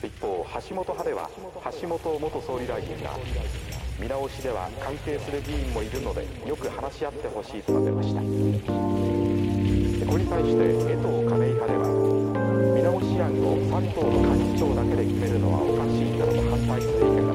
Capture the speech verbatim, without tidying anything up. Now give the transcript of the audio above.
一方、橋本派では橋本元総理大臣が、見直しでは関係する議員もいるのでよく話し合ってほしいと述べました。これに対して江藤亀井派では、見直し案をさん党の幹事長だけで決めるのはおかしいなどと反対する意見が